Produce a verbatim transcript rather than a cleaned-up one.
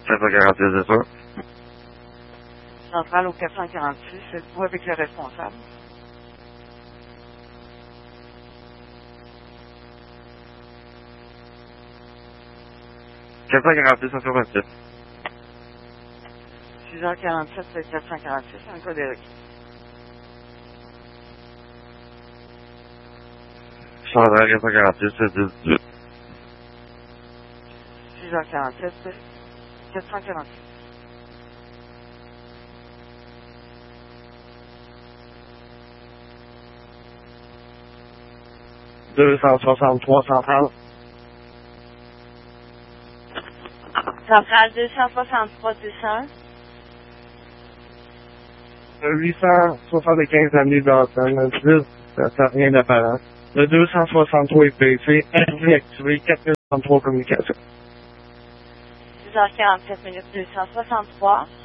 quatre cent quarante-six, c'est ça? Centrale au quatre cent quarante-six, êtes-vous avec le responsable? quatre cent quarante-six, cent soixante-sept. six heures quarante-sept, c'est quatre cent quarante-six, un code est requis. Centrale quatre cent quarante-six, sept dix dix-huit. six heures quarante-sept, quatre cent quarante-six. deux cent soixante-trois centrale. Centrale deux cent soixante-trois deux cent un. huit cent soixante-quinze avenue d'Anton, dix, ça n'a rien d'apparent. Le deux cent soixante-trois est baissé, activé, quatre mille trente-trois communications. six heures quarante-sept minutes, deux cent soixante-trois.